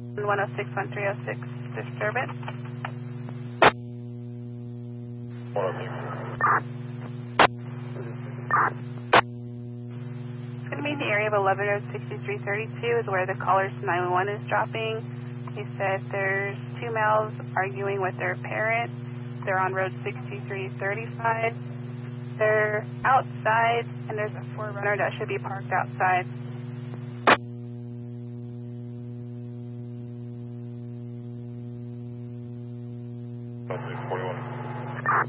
106-1306 disturbance. 106. It's going to be in the area of 11 Road 6332 is where the caller's 911 is dropping. He said there's two males arguing with their parent. They're on Road 6335. They're outside, and there's a 4Runner that should be parked outside. 641.